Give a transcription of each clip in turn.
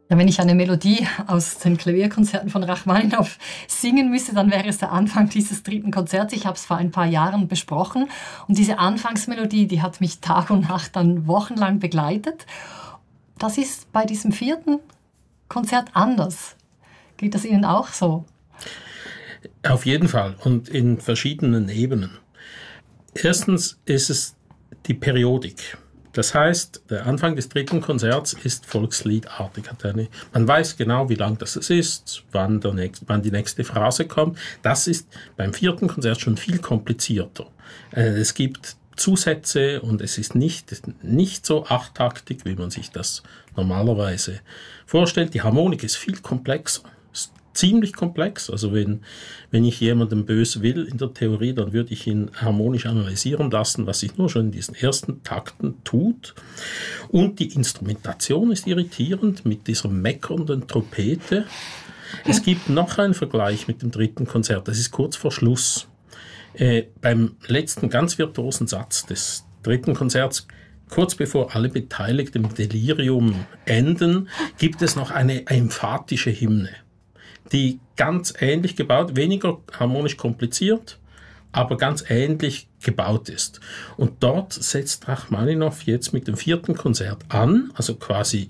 Ja, wenn ich eine Melodie aus den Klavierkonzerten von Rachmaninow singen müsste, dann wäre es der Anfang dieses 3. Konzerts. Ich habe es vor ein paar Jahren besprochen und diese Anfangsmelodie, die hat mich Tag und Nacht dann wochenlang begleitet. Das ist bei diesem 4. Konzert anders. Geht das Ihnen auch so? Auf jeden Fall und in verschiedenen Ebenen. Erstens ist es die Periodik. Das heißt, der Anfang des 3. Konzerts ist volksliedartig. Man weiß genau, wie lang das ist, wann die nächste Phrase kommt. Das ist beim 4. Konzert schon viel komplizierter. Es gibt Zusätze und es ist nicht so achttaktig, wie man sich das normalerweise vorstellt. Die Harmonik ist viel komplexer. Ziemlich komplex. Also wenn ich jemandem böse will in der Theorie, dann würde ich ihn harmonisch analysieren lassen, was sich nur schon in diesen ersten Takten tut. Und die Instrumentation ist irritierend mit dieser meckernden Trompete. Es gibt noch einen Vergleich mit dem 3. Konzert, das ist kurz vor Schluss. Beim letzten ganz virtuosen Satz des 3. Konzerts, kurz bevor alle Beteiligten im Delirium enden, gibt es noch eine emphatische Hymne, die ganz ähnlich gebaut, weniger harmonisch kompliziert, aber ganz ähnlich gebaut ist. Und dort setzt Rachmaninow jetzt mit dem 4. Konzert an, also quasi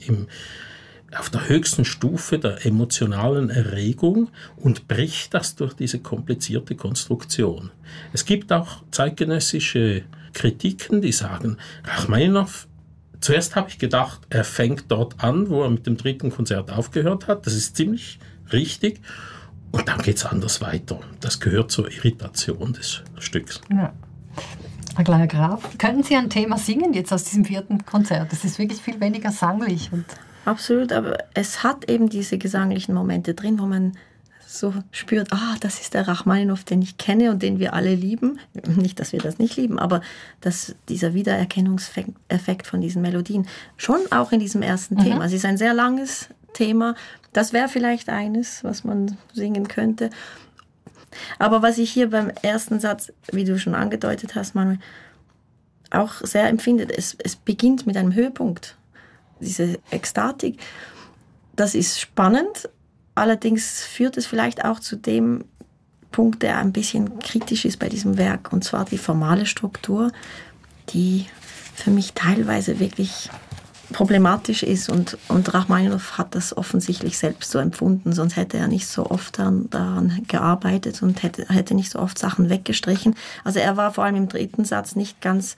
auf der höchsten Stufe der emotionalen Erregung und bricht das durch diese komplizierte Konstruktion. Es gibt auch zeitgenössische Kritiken, die sagen, Rachmaninow, zuerst habe ich gedacht, er fängt dort an, wo er mit dem 3. Konzert aufgehört hat. Das ist ziemlich richtig. Und dann geht es anders weiter. Das gehört zur Irritation des Stücks. Ja. Herr Gleier-Graf, könnten Sie ein Thema singen jetzt aus diesem 4. Konzert? Das ist wirklich viel weniger sanglich. Absolut, aber es hat eben diese gesanglichen Momente drin, wo man so spürt, das ist der Rachmaninow, den ich kenne und den wir alle lieben. Nicht, dass wir das nicht lieben, aber dieser Wiedererkennungseffekt von diesen Melodien, schon auch in diesem ersten Thema. Es ist ein sehr langes Thema. Das wäre vielleicht eines, was man singen könnte. Aber was ich hier beim ersten Satz, wie du schon angedeutet hast, Manuel, auch sehr empfinde, es beginnt mit einem Höhepunkt. Diese Ekstatik, das ist spannend. Allerdings führt es vielleicht auch zu dem Punkt, der ein bisschen kritisch ist bei diesem Werk, und zwar die formale Struktur, die für mich teilweise wirklich problematisch ist, und Rachmaninow hat das offensichtlich selbst so empfunden, sonst hätte er nicht so oft daran gearbeitet und hätte nicht so oft Sachen weggestrichen. Also er war vor allem im 3. Satz nicht ganz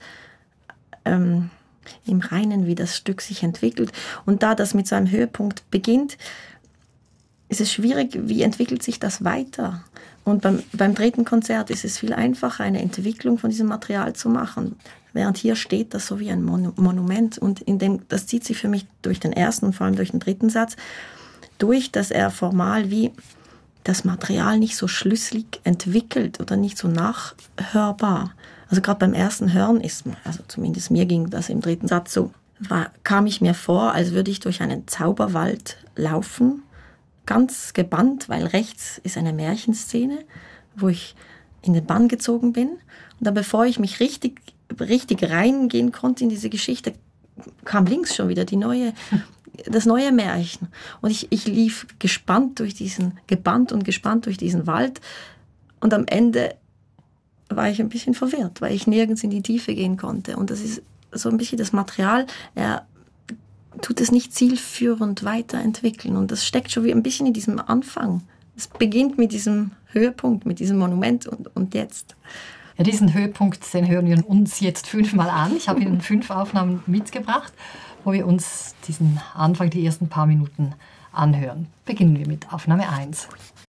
im Reinen, wie das Stück sich entwickelt. Und da das mit so einem Höhepunkt beginnt, ist es schwierig, wie entwickelt sich das weiter? Und beim 3. Konzert ist es viel einfacher, eine Entwicklung von diesem Material zu machen. Während hier steht das so wie ein Monument. Und das zieht sich für mich durch den ersten und vor allem durch den 3. Satz durch, dass er formal wie das Material nicht so schlüssig entwickelt oder nicht so nachhörbar. Also gerade beim ersten Hören also zumindest mir ging das im 3. Satz so, kam ich mir vor, als würde ich durch einen Zauberwald laufen, ganz gebannt, weil rechts ist eine Märchenszene, wo ich in den Bann gezogen bin. Und dann, bevor ich mich richtig reingehen konnte in diese Geschichte, kam links schon wieder das neue Märchen. Und ich lief gebannt durch diesen Wald. Und am Ende war ich ein bisschen verwirrt, weil ich nirgends in die Tiefe gehen konnte. Und das ist so ein bisschen das Material, er tut es nicht zielführend weiterentwickeln. Und das steckt schon wie ein bisschen in diesem Anfang. Es beginnt mit diesem Höhepunkt, mit diesem Monument und jetzt. Ja, diesen Höhepunkt, den hören wir uns jetzt 5-mal an. Ich habe Ihnen 5 Aufnahmen mitgebracht, wo wir uns diesen Anfang, die ersten paar Minuten anhören. Beginnen wir mit Aufnahme 1.